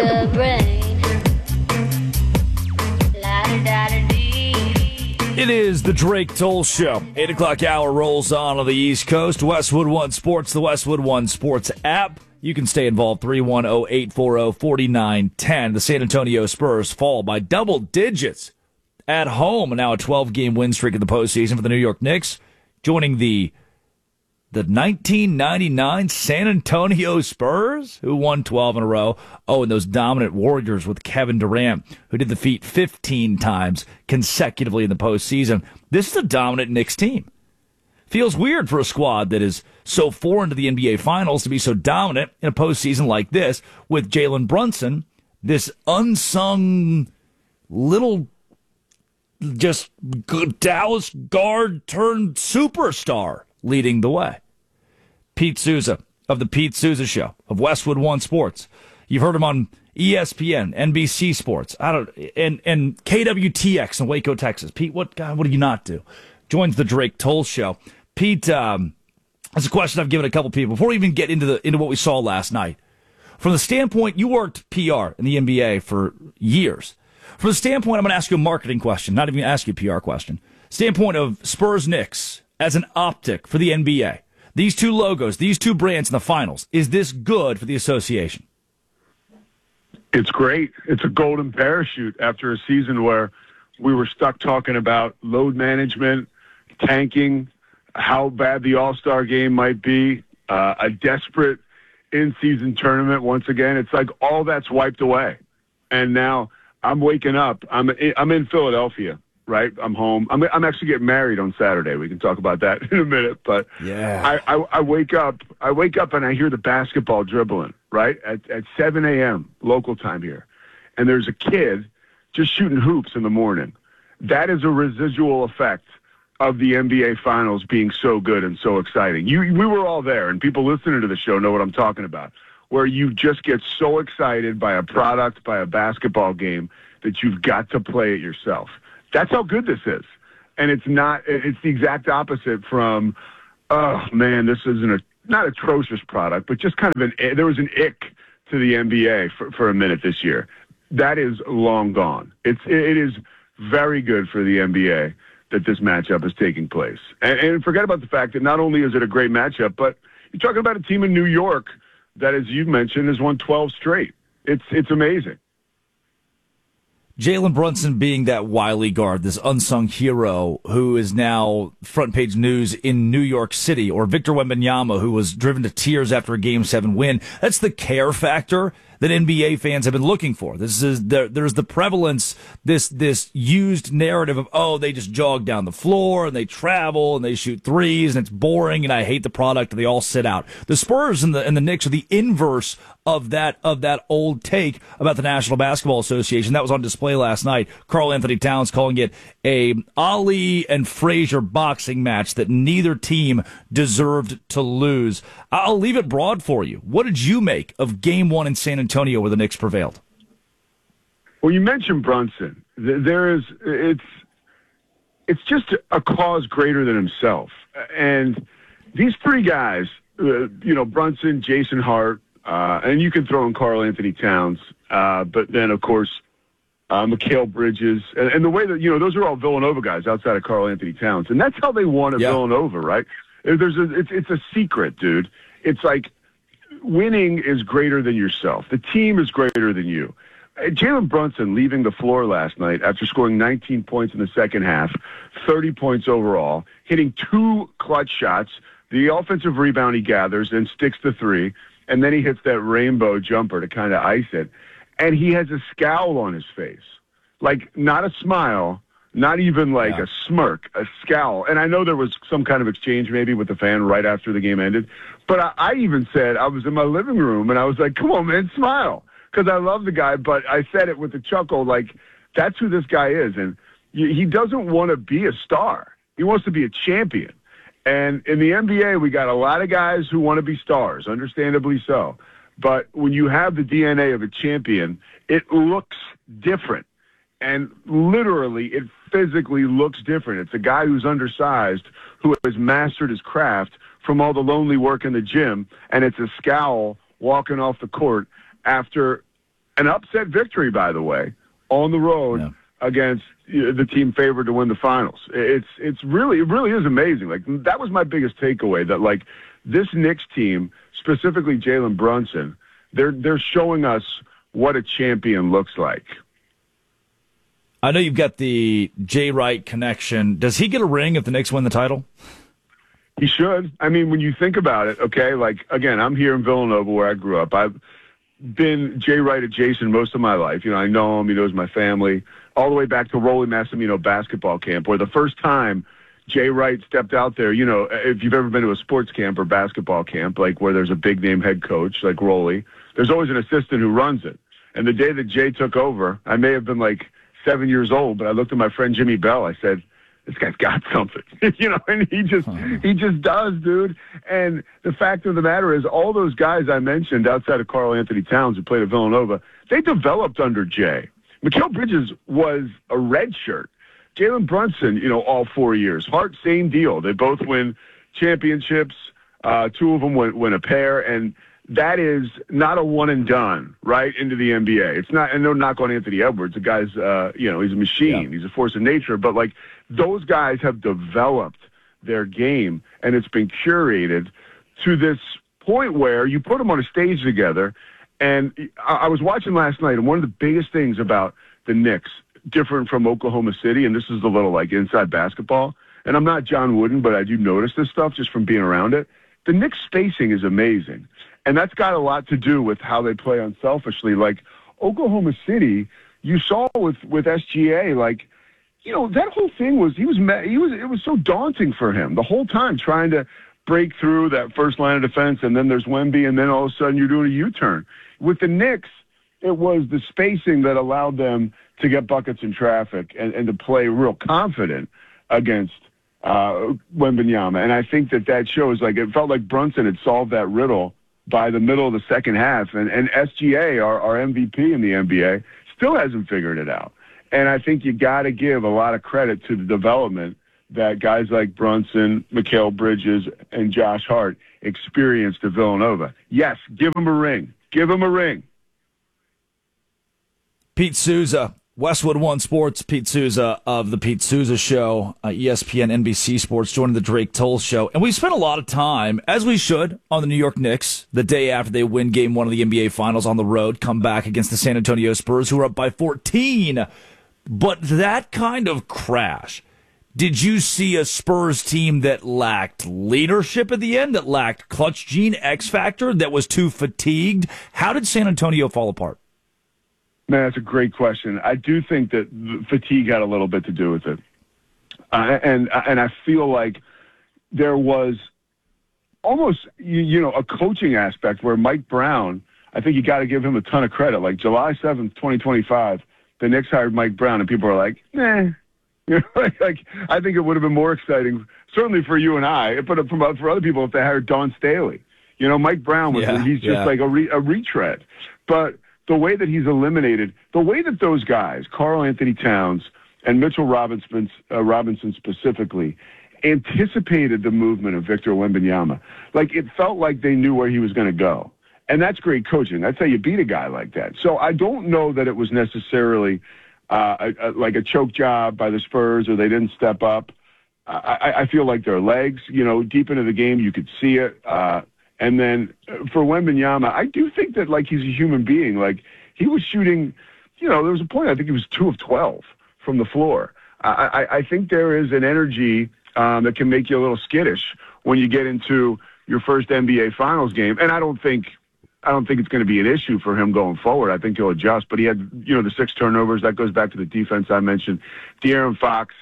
the brain. La-da-da-da-dee. It is the Drake Toll Show. 8 o'clock hour rolls on the East Coast. Westwood One Sports, the Westwood One Sports app. You can stay involved. 310-840-4910. The San Antonio Spurs fall by double digits at home. Now a 12-game win streak in the postseason for the New York Knicks, joining the 1999 San Antonio Spurs, who won 12 in a row. Oh, and those dominant Warriors with Kevin Durant, who did the feat 15 times consecutively in the postseason. This is a dominant Knicks team. Feels weird for a squad that is so foreign to the NBA Finals to be so dominant in a postseason like this with Jalen Brunson, this unsung little just Dallas guard turned superstar, leading the way. Pete Souza of the Pete Souza Show of Westwood One Sports. You've heard him on ESPN, NBC Sports, and KWTX in Waco, Texas. Pete, what do you not do? Joins the Drake Toll Show. Pete, that's a question I've given a couple people before we even get into what we saw last night. From the standpoint, you worked PR in the NBA for years. From the standpoint, I'm going to ask you a marketing question, not even going to ask you a PR question. Standpoint of Spurs Knicks as an optic for the NBA. These two logos, these two brands in the finals. Is this good for the association? It's great. It's a golden parachute after a season where we were stuck talking about load management, tanking, how bad the All-Star game might be, a desperate in-season tournament once again. It's like all that's wiped away. And now I'm waking up. I'm in Philadelphia, right? I'm home. I'm actually getting married on Saturday. We can talk about that in a minute. But yeah, I wake up and I hear the basketball dribbling, right? At 7 a.m. local time here. And there's a kid just shooting hoops in the morning. That is a residual effect of the NBA Finals being so good and so exciting. We were all there, and people listening to the show know what I'm talking about, where you just get so excited by a product, by a basketball game, that you've got to play it yourself. That's how good this is. And it's the exact opposite from, oh, man, this isn't not atrocious product, but just kind of there was an ick to the NBA for a minute this year. That is long gone. It is very good for the NBA that this matchup is taking place. And forget about the fact that not only is it a great matchup, but you're talking about a team in New York that, as you've mentioned, has won 12 straight. It's amazing. Jalen Brunson being that wily guard, this unsung hero who is now front page news in New York City, or Victor Wembanyama, who was driven to tears after a Game 7 win. That's the care factor that NBA fans have been looking for. There's the prevalence, this used narrative of, oh, they just jog down the floor and they travel and they shoot threes and it's boring and I hate the product and they all sit out. The Spurs and the Knicks are the inverse of that old take about the National Basketball Association. That was on display last night. Karl Anthony Towns calling it a Ali and Frazier boxing match that neither team deserved to lose. I'll leave it broad for you. What did you make of Game 1 in San Antonio where the Knicks prevailed? Well, you mentioned Brunson. It's just a cause greater than himself. And these three guys, Brunson, Jason Hart, and you can throw in Karl Anthony Towns, but then, of course, Mikal Bridges. And the way that, those are all Villanova guys outside of Karl Anthony Towns. And that's how they won at Villanova, right? It's a secret, dude. It's like winning is greater than yourself. The team is greater than you. Jalen Brunson leaving the floor last night after scoring 19 points in the second half, 30 points overall, hitting 2 clutch shots. The offensive rebound he gathers and sticks the 3, and then he hits that rainbow jumper to kind of ice it. And he has a scowl on his face. Like, not a smile, not even like a smirk, a scowl. And I know there was some kind of exchange maybe with the fan right after the game ended. But I even said, I was in my living room, and I was like, come on, man, smile. Because I love the guy, but I said it with a chuckle, like, that's who this guy is. And he doesn't want to be a star. He wants to be a champion. And in the NBA, we got a lot of guys who want to be stars, understandably so. But when you have the DNA of a champion, it looks different. And literally, it physically looks different. It's a guy who's undersized, who has mastered his craft from all the lonely work in the gym, and it's a scowl walking off the court after an upset victory, by the way, on the road against the team favored to win the finals. It really is amazing. Like, that was my biggest takeaway, that like this Knicks team, specifically Jalen Brunson, they're showing us what a champion looks like. I know you've got the Jay Wright connection. Does he get a ring if the Knicks win the title? He should. I mean, when you think about it, okay, like, again, I'm here in Villanova where I grew up. I've been Jay Wright adjacent most of my life. You know, I know him. He knows my family. All the way back to Rollie Massimino basketball camp, where the first time Jay Wright stepped out there, you know, if you've ever been to a sports camp or basketball camp, like where there's a big-name head coach like Rollie, there's always an assistant who runs it. And the day that Jay took over, I may have been like 7 years old, but I looked at my friend Jimmy Bell. I said, this guy's got something, you know, and he just does, dude. And the fact of the matter is, all those guys I mentioned outside of Karl Anthony Towns who played at Villanova, they developed under Jay. Mikal Bridges was a redshirt. Jalen Brunson, you know, all 4 years. Hart, same deal. They both win championships. Two of them win a pair, and that is not a one and done, right, into the NBA. It's not, and no knock on Anthony Edwards. The guy's, you know, he's a machine. Yeah. He's a force of nature. But, like, those guys have developed their game, and it's been curated to this point where you put them on a stage together. And I was watching last night, and one of the biggest things about the Knicks, different from Oklahoma City, and this is a little like inside basketball, and I'm not John Wooden, but I do notice this stuff just from being around it. The Knicks' spacing is amazing. And that's got a lot to do with how they play unselfishly. Like Oklahoma City, you saw with SGA, like, you know, that whole thing was, it was so daunting for him the whole time, trying to break through that first line of defense, and then there's Wemby, and then all of a sudden you're doing a U-turn. With the Knicks, it was the spacing that allowed them to get buckets in traffic and to play real confident against Wembanyama. And I think that shows, like, it felt like Brunson had solved that riddle by the middle of the second half. And SGA, our MVP in the NBA, still hasn't figured it out. And I think you got to give a lot of credit to the development that guys like Brunson, Mikal Bridges, and Josh Hart experienced at Villanova. Yes, give them a ring. Give them a ring. Pete Souza, Westwood One Sports, Pete Souza of the Pete Souza Show, ESPN, NBC Sports, joining the Drake Toll Show. And we spent a lot of time, as we should, on the New York Knicks the day after they win Game 1 of the NBA Finals on the road, come back against the San Antonio Spurs, who are up by 14. But that kind of crash, did you see a Spurs team that lacked leadership at the end, that lacked clutch gene, X factor, that was too fatigued? How did San Antonio fall apart? Man, that's a great question. I do think that fatigue had a little bit to do with it. And I feel like there was almost, you know, a coaching aspect where Mike Brown, I think you got to give him a ton of credit. Like July 7th, 2025, the Knicks hired Mike Brown, and people are like, nah. You know, like I think it would have been more exciting, certainly for you and I, but for other people if they hired Dawn Staley. You know, Mike Brown, he's just like a retread. But the way that he's eliminated, the way that those guys, Karl Anthony Towns and Mitchell Robinson specifically, anticipated the movement of Victor Wembanyama. Like, it felt like they knew where he was going to go. And that's great coaching. That's how you beat a guy like that. So I don't know that it was necessarily like a choke job by the Spurs or they didn't step up. I feel like their legs, you know, deep into the game, you could see it. And then for Wembanyama, I do think that, like, he's a human being. Like, he was shooting, you know, there was a point, I think he was 2 of 12 from the floor. I think there is an energy that can make you a little skittish when you get into your first NBA Finals game. And I don't think it's going to be an issue for him going forward. I think he'll adjust. But he had, you know, the 6 turnovers. That goes back to the defense I mentioned. De'Aaron Fox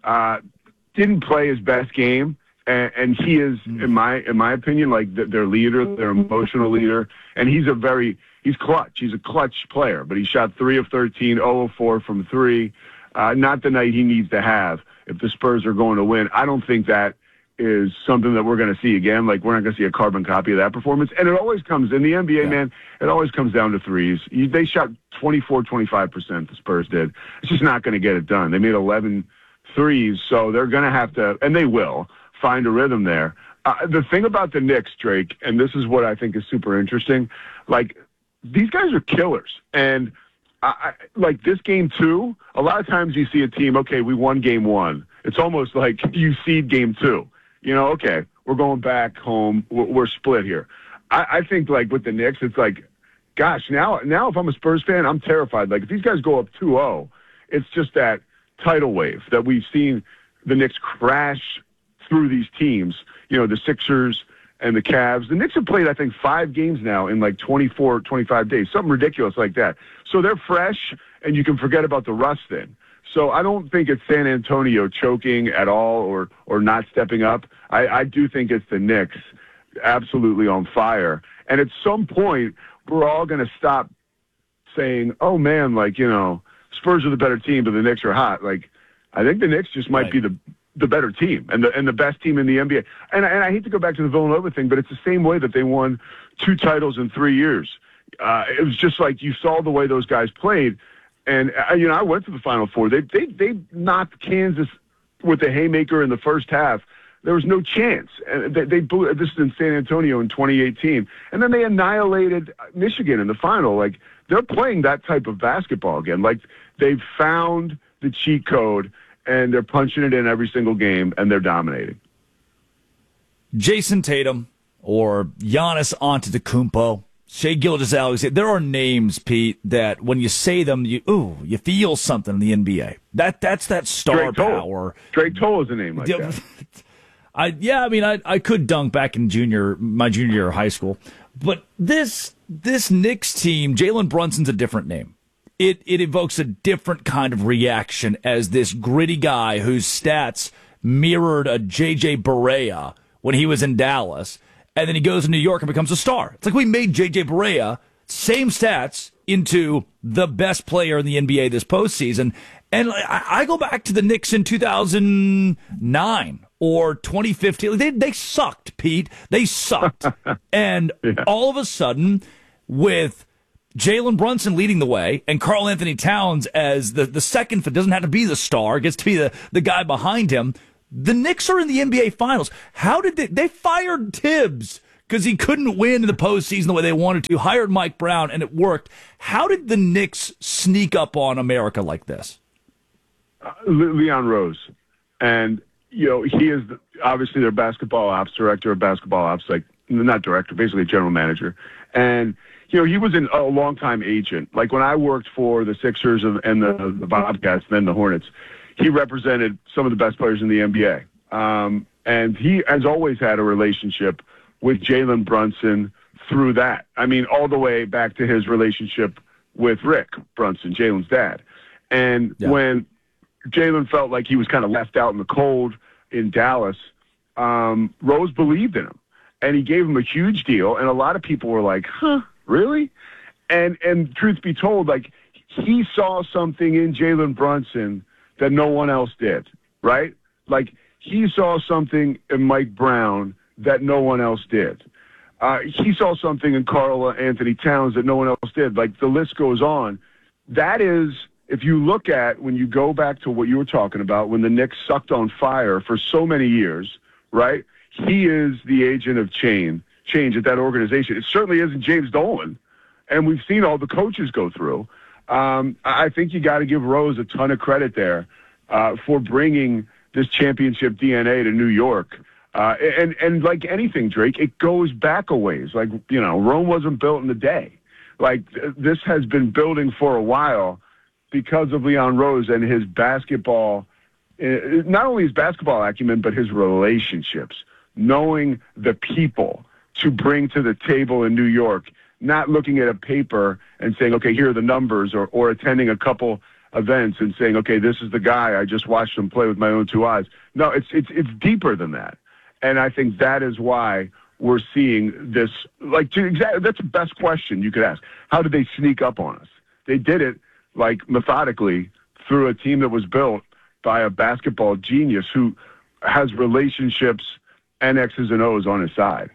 didn't play his best game. And he is, in my opinion, like their leader, their emotional leader. And he's clutch. He's a clutch player. But he shot 3 of 13, 0 of 4 from 3. Not the night he needs to have if the Spurs are going to win. I don't think that is something that we're going to see again. Like, we're not going to see a carbon copy of that performance. And it always comes, in the NBA, man, it always comes down to threes. They shot 25%, the Spurs did. It's just not going to get it done. They made 11 threes, so they're going to have to, and they will, find a rhythm there. The thing about the Knicks, Drake, and this is what I think is super interesting, like, these guys are killers. And like this game two, a lot of times you see a team, okay, we won game one. It's almost like you seed game two. Okay, we're going back home. We're split here. I think like with the Knicks, it's like, gosh, now if I'm a Spurs fan, I'm terrified. Like if these guys go up 2-0, it's just that tidal wave that we've seen the Knicks crash through these teams, the Sixers and the Cavs. The Knicks have played, I think, 5 games now in like 24, 25 days, something ridiculous like that. So they're fresh, and you can forget about the rust then. So I don't think it's San Antonio choking at all or not stepping up. I do think it's the Knicks absolutely on fire. And at some point, we're all going to stop saying, oh, man, like, Spurs are the better team, but the Knicks are hot. Like, I think the Knicks just might be the better team and the best team in the NBA. And I hate to go back to the Villanova thing, but it's the same way that they won 2 titles in 3 years. It was just like you saw the way those guys played. And, I went to the Final Four. They knocked Kansas with a haymaker in the first half. There was no chance. And they blew. This is in San Antonio in 2018. And then they annihilated Michigan in the final. Like, they're playing that type of basketball again. Like, they've found the cheat code, and they're punching it in every single game, and they're dominating. Jason Tatum or Giannis Antetokounmpo, Shai Gilgeous-Alexander, there are names, Pete, that when you say them, you feel something in the NBA. That's that star power. Drake Toll is a name like that. I could dunk back in my junior year of high school. But this Knicks team, Jalen Brunson's a different name. It evokes a different kind of reaction as this gritty guy whose stats mirrored a J.J. Barea when he was in Dallas, and then he goes to New York and becomes a star. It's like we made J.J. Barea, same stats, into the best player in the NBA this postseason. And I go back to the Knicks in 2009 or 2015. They sucked, Pete. They sucked. And all of a sudden, with Jalen Brunson leading the way and Karl Anthony Towns as the second, if it doesn't have to be the star, gets to be the guy behind him, the Knicks are in the NBA Finals. How did they fired Tibbs because he couldn't win in the postseason the way they wanted to, hired Mike Brown, and it worked. How did the Knicks sneak up on America like this? Leon Rose. And, he is obviously their basketball ops director, like not director, basically general manager. And, he was a long-time agent. Like when I worked for the Sixers and the Bobcats, then the Hornets, he represented some of the best players in the NBA. And he has always had a relationship with Jalen Brunson through that. I mean, all the way back to his relationship with Rick Brunson, Jalen's dad. And when Jalen felt like he was kind of left out in the cold in Dallas, Rose believed in him. And he gave him a huge deal. And a lot of people were like, huh, really? And truth be told, like, he saw something in Jalen Brunson that no one else did, right? Like, he saw something in Mike Brown that no one else did. He saw something in Karl Anthony Towns that no one else did. Like, the list goes on. That is, if you look at, when you go back to what you were talking about, when the Knicks sucked on fire for so many years, right? He is the agent of change at that organization. It certainly isn't James Dolan. And we've seen all the coaches go through. I think you got to give Rose a ton of credit there for bringing this championship DNA to New York. And like anything, Drake, it goes back a ways. Like, Rome wasn't built in a day. Like, this has been building for a while because of Leon Rose and his basketball, not only his basketball acumen, but his relationships, knowing the people to bring to the table in New York, not looking at a paper and saying, okay, here are the numbers, or attending a couple events and saying, okay, this is the guy, I just watched him play with my own 2 eyes. No, it's deeper than that. And I think that is why we're seeing this. Like, that's the best question you could ask. How did they sneak up on us? They did it, like, methodically through a team that was built by a basketball genius who has relationships and X's and O's on his side.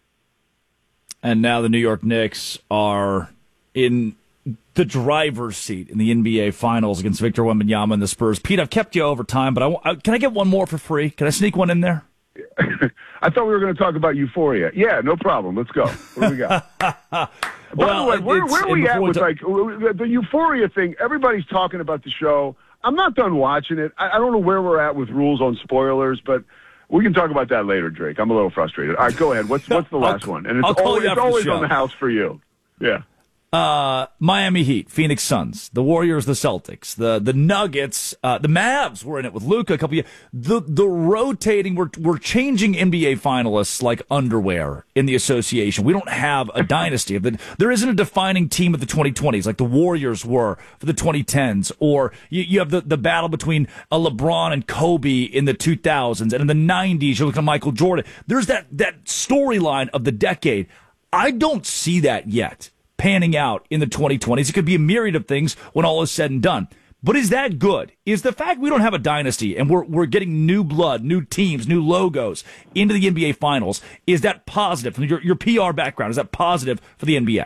And now the New York Knicks are in the driver's seat in the NBA Finals against Victor Wembanyama and the Spurs. Pete, I've kept you over time, but can I get one more for free? Can I sneak one in there? I thought we were going to talk about Euphoria. Yeah, no problem. Let's go. What do we got? By the way, where are we at with like the Euphoria thing? Everybody's talking about the show. I'm not done watching it. I don't know where we're at with rules on spoilers, but we can talk about that later, Drake. I'm a little frustrated. All right, go ahead. What's the last one? And it's always on the house for you. Yeah. Miami Heat, Phoenix Suns, the Warriors, the Celtics, the Nuggets, the Mavs were in it with Luka a couple years. The rotating, we're changing NBA finalists like underwear in the association. We don't have a dynasty. There isn't a defining team of the 2020s like the Warriors were for the 2010s, or you have the battle between a LeBron and Kobe in the 2000s, and in the 90s you look at Michael Jordan. There's that storyline of the decade. I don't see that yet panning out in the 2020s. It could be a myriad of things when all is said and done. But is that good? Is the fact we don't have a dynasty and we're getting new blood, new teams, new logos into the NBA Finals, is that positive from your PR background? Is that positive for the NBA?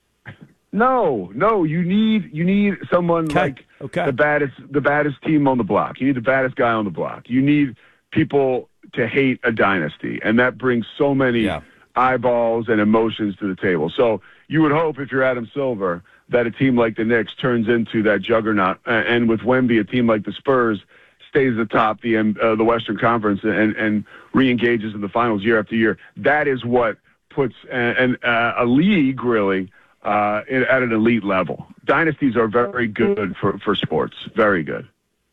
No. You need someone like the baddest team on the block. You need the baddest guy on the block. You need people to hate a dynasty, and that brings so many eyeballs and emotions to the table. So you would hope, if you're Adam Silver, that a team like the Knicks turns into that juggernaut, and with Wemby, a team like the Spurs stays atop the Western Conference and re-engages in the finals year after year. That is what puts a league really at an elite level. Dynasties are very good for sports. Very good.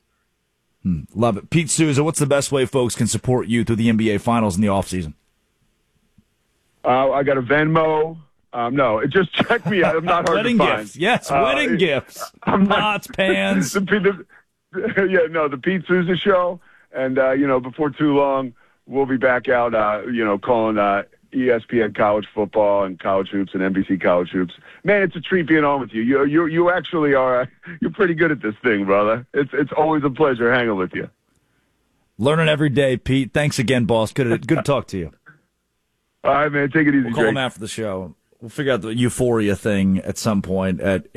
Love it. Pete Souza, what's the best way folks can support you through the NBA Finals in the offseason? I got a Venmo. No, just check me out. I'm not hard wedding to find. Gifts. Yes, wedding gifts. Pots, pans. The Pete Souza Show. And, before too long, we'll be back out, calling ESPN college football and college hoops and NBC college hoops. Man, it's a treat being on with you. You actually are. You're pretty good at this thing, brother. It's always a pleasure hanging with you. Learning every day, Pete. Thanks again, boss. Good to talk to you. All right, man. Take it easy. We'll call him after the show. We'll figure out the Euphoria thing at some point at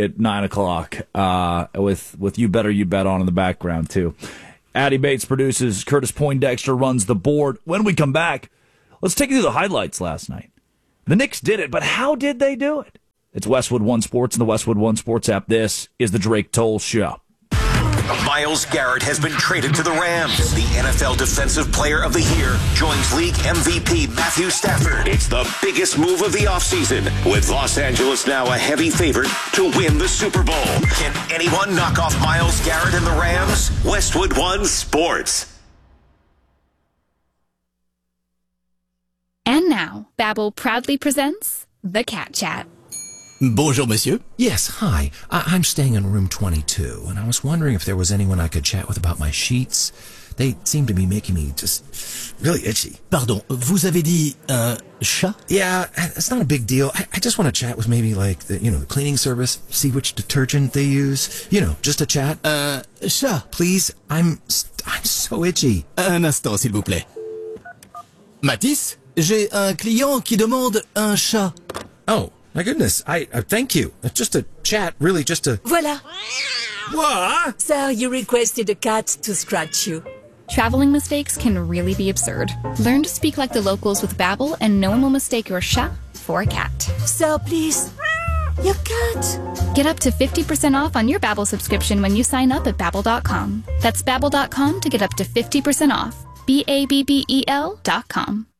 9:00 with You Better You Bet on in the background too. Addy Bates produces. Curtis Poindexter runs the board. When we come back, let's take you through the highlights last night. The Knicks did it, but how did they do it? It's Westwood One Sports and the Westwood One Sports app. This is the Drake Toll Show. Myles Garrett has been traded to the Rams. The NFL Defensive Player of the Year joins league MVP Matthew Stafford. It's the biggest move of the offseason, with Los Angeles now a heavy favorite to win the Super Bowl. Can anyone knock off Myles Garrett and the Rams? Westwood One Sports. And now, Babbel proudly presents The Cat Chat. Bonjour, monsieur. Yes, hi. I'm staying in room 22, and I was wondering if there was anyone I could chat with about my sheets. They seem to be making me just really itchy. Pardon, vous avez dit chat? Yeah, it's not a big deal. I just want to chat with maybe like the cleaning service, see which detergent they use. Just a chat. Chat. Please, I'm so itchy. Un instant, s'il vous plaît. Matisse, j'ai un client qui demande un chat. Oh. My goodness, I thank you. Just a chat, really, just a... Voilà. What? Sir, you requested a cat to scratch you. Traveling mistakes can really be absurd. Learn to speak like the locals with Babbel, and no one will mistake your chat for a cat. Sir, please. Your cat. Get up to 50% off on your Babbel subscription when you sign up at Babbel.com. That's Babbel.com to get up to 50% off. BABBEL.com.